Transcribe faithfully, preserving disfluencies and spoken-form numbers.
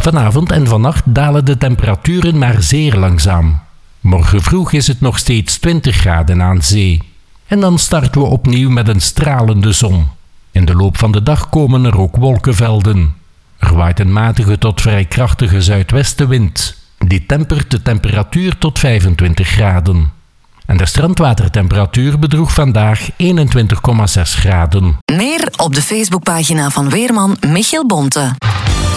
Vanavond en vannacht dalen de temperaturen maar zeer langzaam. Morgen vroeg is het nog steeds twintig graden aan zee. En dan starten we opnieuw met een stralende zon. In de loop van de dag komen er ook wolkenvelden. Er waait een matige tot vrij krachtige zuidwestenwind. Die tempert de temperatuur tot vijfentwintig graden. En de strandwatertemperatuur bedroeg vandaag eenentwintig komma zes graden. Meer op de Facebookpagina van weerman Michiel Bonte.